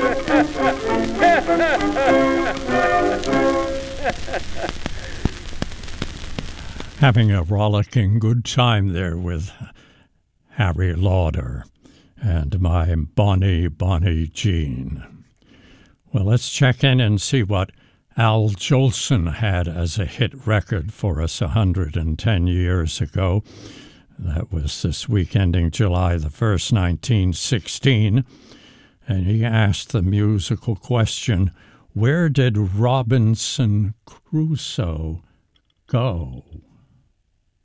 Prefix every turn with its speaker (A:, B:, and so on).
A: Having a rollicking good time there with Harry Lauder and my Bonnie, Bonnie Jean. Well, let's check in and see what Al Jolson had as a hit record for us 110 years ago. That was this week ending July the 1st, 1916. And he asked the musical question, where did Robinson Crusoe go?